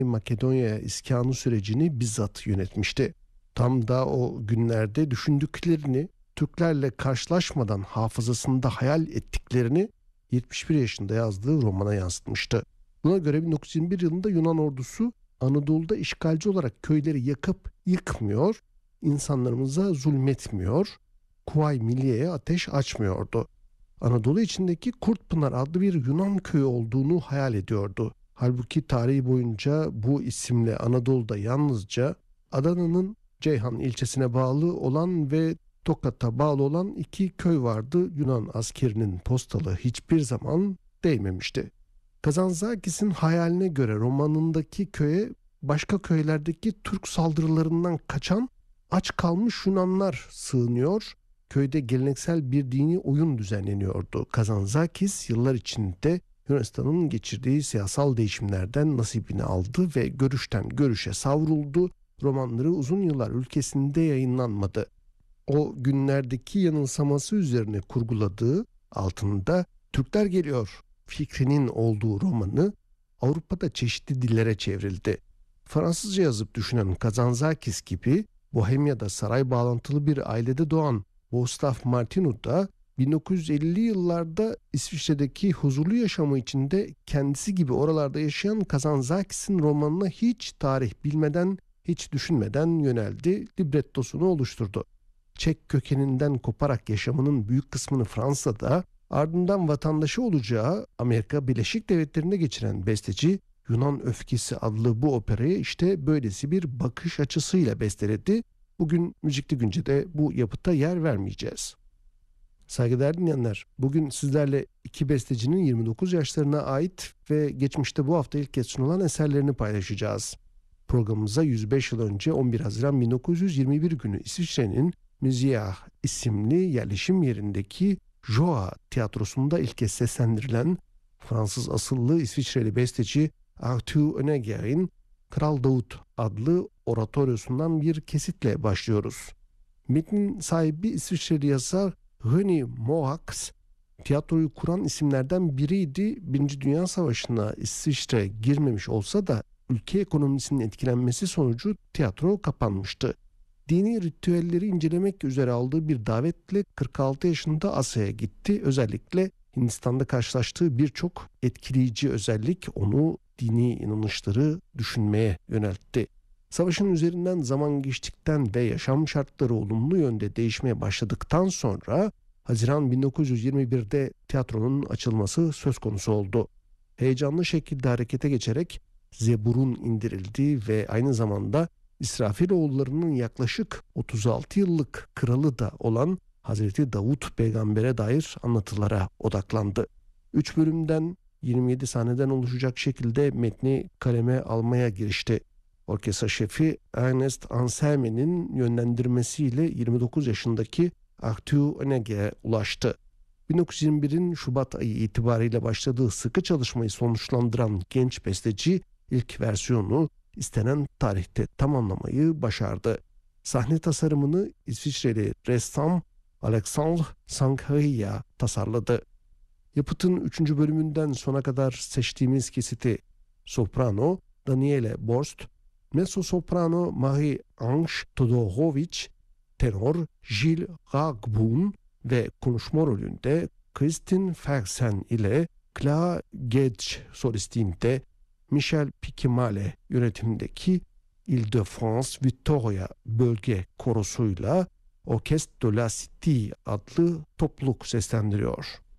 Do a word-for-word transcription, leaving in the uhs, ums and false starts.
Makedonya'ya iskanı sürecini bizzat yönetmişti. Tam da o günlerde düşündüklerini, Türklerle karşılaşmadan hafızasında hayal ettiklerini yetmiş bir yaşında yazdığı romana yansıtmıştı. Buna göre bin dokuz yüz yirmi bir yılında Yunan ordusu Anadolu'da işgalci olarak köyleri yakıp yıkmıyor, insanlarımıza zulmetmiyor, Kuvayi Milliye'ye ateş açmıyordu. Anadolu içindeki Kurtpınar adlı bir Yunan köyü olduğunu hayal ediyordu. Halbuki tarihi boyunca bu isimle Anadolu'da yalnızca Adana'nın Ceyhan ilçesine bağlı olan ve Tokat'a bağlı olan iki köy vardı. Yunan askerinin postalı hiçbir zaman değmemişti. Kazantzakis'in hayaline göre romanındaki köye başka köylerdeki Türk saldırılarından kaçan aç kalmış Yunanlar sığınıyor. Köyde geleneksel bir dini oyun düzenleniyordu. Kazantzakis yıllar içinde Yunanistan'ın geçirdiği siyasal değişimlerden nasibini aldı ve görüşten görüşe savruldu. Romanları uzun yıllar ülkesinde yayınlanmadı. O günlerdeki yanılsaması üzerine kurguladığı, altında Türkler geliyor fikrinin olduğu romanı Avrupa'da çeşitli dillere çevrildi. Fransızca yazıp düşünen Kazantzakis gibi Bohemya'da saray bağlantılı bir ailede doğan Gustav Martinu da bin dokuz yüz ellili yıllarda İsviçre'deki huzurlu yaşamı içinde kendisi gibi oralarda yaşayan Kazantzakis'in romanına hiç tarih bilmeden, hiç düşünmeden yöneldi, librettosunu oluşturdu. Çek kökeninden koparak yaşamının büyük kısmını Fransa'da, ardından vatandaşı olacağı Amerika Birleşik Devletleri'nde geçiren besteci Yunan Öfkesi adlı bu operayı işte böylesi bir bakış açısıyla besteledi. Bugün Müzikli Günce'de bu yapıta yer vermeyeceğiz. Saygıdeğer dinleyenler, bugün sizlerle iki bestecinin yirmi dokuz yaşlarına ait ve geçmişte bu hafta ilk kez sunulan eserlerini paylaşacağız. Programımıza yüz beş yıl önce on bir Haziran bin dokuz yüz yirmi bir günü İsviçre'nin Müziah isimli yerleşim yerindeki Joa tiyatrosunda ilk kez seslendirilen Fransız asıllı İsviçreli besteci Arthur Honegger'in Kral Davut adlı oratoryosundan bir kesitle başlıyoruz. Metnin sahibi İsviçreli yazar René Moix, tiyatroyu kuran isimlerden biriydi. Birinci Dünya Savaşı'na İsviçre girmemiş olsa da ülke ekonomisinin etkilenmesi sonucu tiyatro kapanmıştı. Dini ritüelleri incelemek üzere aldığı bir davetle kırk altı yaşında Asya'ya gitti. Özellikle Hindistan'da karşılaştığı birçok etkileyici özellik onu dini inanışları düşünmeye yöneltti. Savaşın üzerinden zaman geçtikten ve yaşam şartları olumlu yönde değişmeye başladıktan sonra Haziran bin dokuz yüz yirmi birde tiyatronun açılması söz konusu oldu. Heyecanlı şekilde harekete geçerek zeburun indirildi ve aynı zamanda İsrafiloğullarının yaklaşık otuz altı yıllık kralı da olan Hazreti Davut peygambere dair anlatılara odaklandı. üç bölümden yirmi yedi sahneden oluşacak şekilde metni kaleme almaya girişti. Orkestra şefi Ernest Anselmi'nin yönlendirmesiyle yirmi dokuz yaşındaki Arthur Honegger'e ulaştı. bin dokuz yüz yirmi birin Şubat ayı itibariyle başladığı sıkı çalışmayı sonuçlandıran genç besteci ilk versiyonu istenen tarihte tamamlamayı başardı. Sahne tasarımını İsviçreli ressam Alexandre Sankhria tasarladı. Yapıtın üçüncü bölümünden sona kadar seçtiğimiz kesiti soprano Daniele Borst, mezzo-soprano Marie-Ange Todorovic, tenor Gilles Ragbun ve konuşma rolünde Kristin Fersen ile Clara Gedge solistinde Michel Pikimale yönetimindeki Île-de-France Victoria Bölge Korosu'yla Orchestre de la Cité adlı topluluk seslendiriyor.